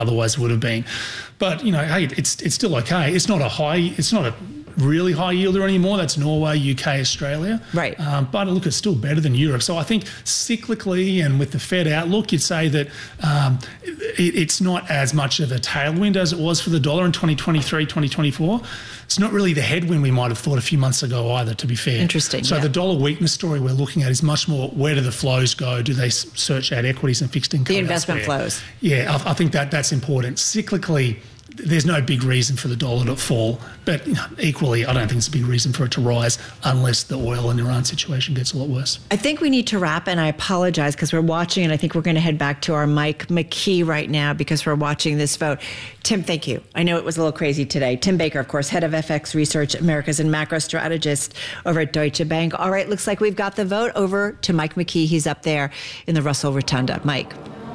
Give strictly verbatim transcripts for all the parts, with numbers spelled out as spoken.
otherwise would have been. But, you know, hey, it's it's still okay. It's not a high, it's not a really high yielder anymore. That's Norway, U K, Australia. Right. Um, but look, it's still better than Europe. So I think cyclically and with the Fed outlook, you'd say that um, it, it's not as much of a tailwind as it was for the dollar in twenty twenty-three, twenty twenty-four. It's not really the headwind we might have thought a few months ago either, to be fair. Interesting. So yeah. the dollar weakness story we're looking at is much more, where do the flows go? Do they search out equties and fixed income? The investment elsewhere? flows. Yeah, I, I think that that's important. Cyclically, there's no big reason for the dollar to fall, but you know, equally, I don't think it's a big reason for it to rise unless the oil and Iran situation gets a lot worse. I think we need to wrap, and I apologize because we're watching, and I think we're going to head back to our Mike McKee right now because we're watching this vote. Tim, thank you. I know it was a little crazy today. Tim Baker, of course, head of F X Research Americas and macro strategist over at Deutsche Bank. All right, looks like we've got the vote over to Mike McKee. He's up there in the Russell Rotunda. Mike.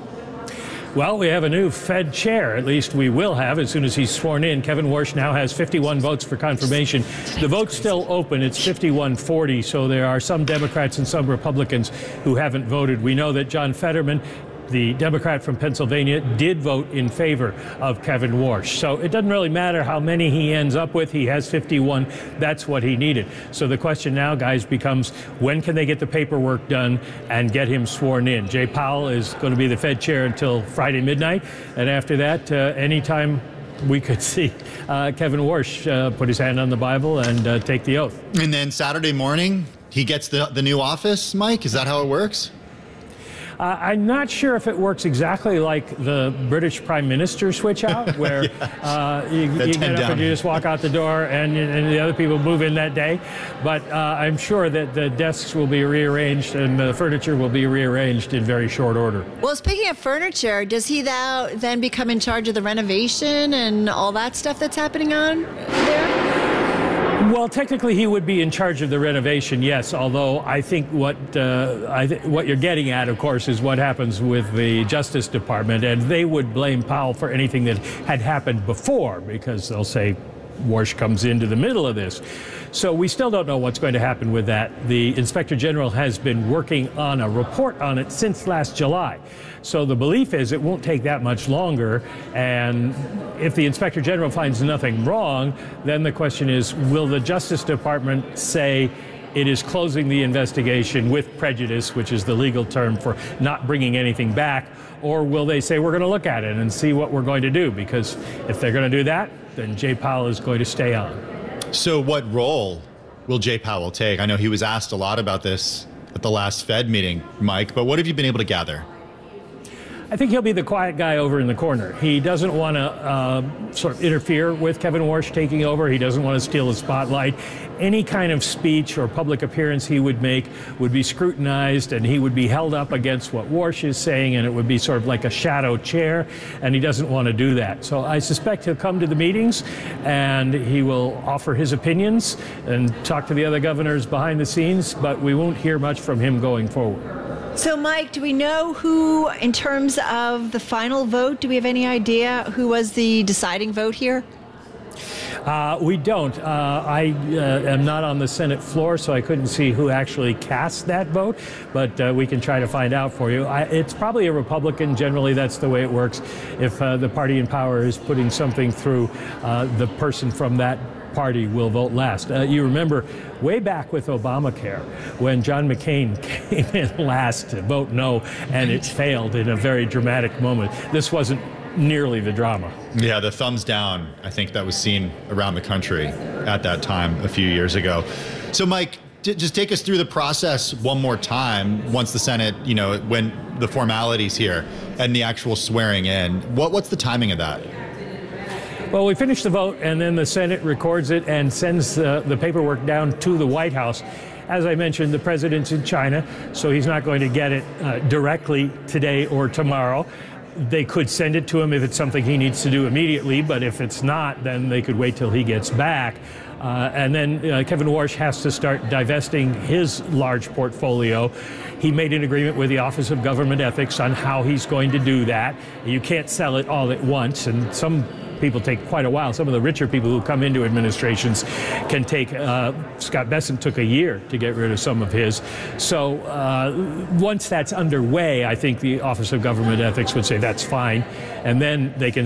Well, we have a new Fed chair, at least we will have as soon as he's sworn in. Kevin Warsh now has fifty-one votes for confirmation. The vote's still open. It's fifty-one forty, so there are some Democrats and some Republicans who haven't voted. We know that John Fetterman, the Democrat from Pennsylvania, did vote in favor of Kevin Warsh. So it doesn't really matter how many he ends up with. He has fifty-one. That's what he needed. So the question now, guys, becomes when can they get the paperwork done and get him sworn in? Jay Powell is going to be the Fed chair until Friday midnight. And after that, uh, anytime we could see uh, Kevin Warsh uh, put his hand on the Bible and uh, take the oath. And then Saturday morning, he gets the, the new office, Mike? Is that how it works? Uh, I'm not sure if it works exactly like the British Prime Minister switch out, where yeah. uh, you, you get up down. and you just walk out the door and, and the other people move in that day. But uh, I'm sure that the desks will be rearranged and the furniture will be rearranged in very short order. Well, speaking of furniture, does he now then become in charge of the renovation and all that stuff that's happening on there? Well, technically, he would be in charge of the renovation, yes. Although I think what uh, I th what you're getting at, of course, is what happens with the Justice Department, and they would blame Powell for anything that had happened before, because they'll say Warsh comes into the middle of this. So we still don't know what's going to happen with that. The Inspector General has been working on a report on it since last July. So the belief is it won't take that much longer, and if the Inspector General finds nothing wrong, then the question is, will the Justice Department say it is closing the investigation with prejudice, which is the legal term for not bringing anything back, or will they say we're going to look at it and see what we're going to do? Because if they're going to do that, then Jay Powell is going to stay on. So what role will Jay Powell take? I know he was asked a lot about this at the last Fed meeting, Mike, but what have you been able to gather? I think he'll be the quiet guy over in the corner. He doesn't want to uh, sort of interfere with Kevin Warsh taking over. He doesn't want to steal the spotlight. Any kind of speech or public appearance he would make would be scrutinized, and he would be held up against what Warsh is saying, and it would be sort of like a shadow chair, and he doesn't want to do that. So I suspect he'll come to the meetings, and he will offer his opinions and talk to the other governors behind the scenes, but we won't hear much from him going forward. So, Mike, do we know who, in terms of the final vote, do we have any idea who was the deciding vote here? Uh, we don't. Uh, I uh, am not on the Senate floor, so I couldn't see who actually cast that vote, but uh, we can try to find out for you. I, it's probably a Republican. Generally, that's the way it works. If uh, the party in power is putting something through, uh, the person from that party will vote last. Uh, you remember way back with Obamacare when John McCain came in last to vote no, and it failed in a very dramatic moment. This wasn't nearly the drama. Yeah, the thumbs down, I think that was seen around the country at that time a few years ago. So, Mike, just take us through the process one more time once the Senate, you know, when the formalities here and the actual swearing in. What, what's the timing of that? Well, we finish the vote, and then the Senate records it and sends uh, the paperwork down to the White House. As I mentioned, the president's in China, so he's not going to get it uh, directly today or tomorrow. They could send it to him if it's something he needs to do immediately, but if it's not, then they could wait till he gets back. Uh, and then uh, Kevin Warsh has to start divesting his large portfolio. He made an agreement with the Office of Government Ethics on how he's going to do that. You can't sell it all at once, and some people take quite a while. Some of the richer people who come into administrations can take, uh, Scott Bessent took a year to get rid of some of his. So uh, once that's underway, I think the Office of Government Ethics would say that's fine. And then they can